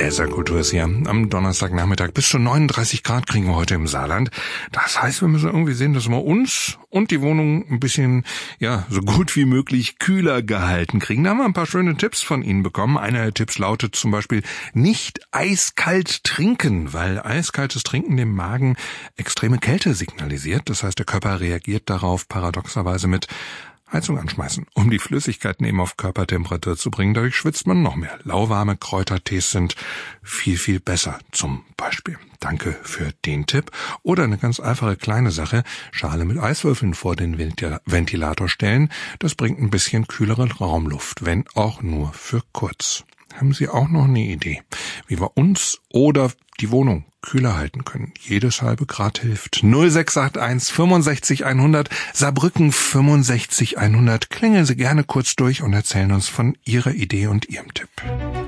SR-Kultur ist hier am Donnerstagnachmittag. Bis zu 39 Grad kriegen wir heute im Saarland. Das heißt, wir müssen irgendwie sehen, dass wir uns und die Wohnung ein bisschen, so gut wie möglich kühler gehalten kriegen. Da haben wir ein paar schöne Tipps von Ihnen bekommen. Einer der Tipps lautet zum Beispiel, nicht eiskalt trinken, weil eiskaltes Trinken dem Magen extreme Kälte signalisiert. Das heißt, der Körper reagiert darauf paradoxerweise mit Heizung anschmeißen, um die Flüssigkeiten eben auf Körpertemperatur zu bringen. Dadurch schwitzt man noch mehr. Lauwarme Kräutertees sind viel, viel besser zum Beispiel. Danke für den Tipp. Oder eine ganz einfache kleine Sache, Schale mit Eiswürfeln vor den Ventilator stellen. Das bringt ein bisschen kühlere Raumluft, wenn auch nur für kurz. Haben Sie auch noch eine Idee, wie wir uns oder die Wohnung kühler halten können? Jedes halbe Grad hilft. 0681 65 100 Saarbrücken 65 100. Klingeln Sie gerne kurz durch und erzählen uns von Ihrer Idee und Ihrem Tipp.